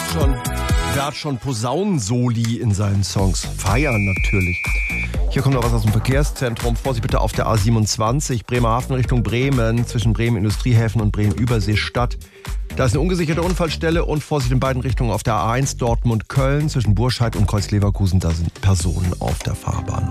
Wer hat schon Posaunensoli in seinen Songs? Feiern natürlich. Hier kommt noch was aus dem Verkehrszentrum. Vorsicht bitte auf der A27, Bremerhaven Richtung Bremen, zwischen Bremen Industriehäfen und Bremen Überseestadt. Da ist eine ungesicherte Unfallstelle und Vorsicht in beiden Richtungen auf der A1 Dortmund-Köln, zwischen Burscheid und Kreuz-Leverkusen. Da sind Personen auf der Fahrbahn.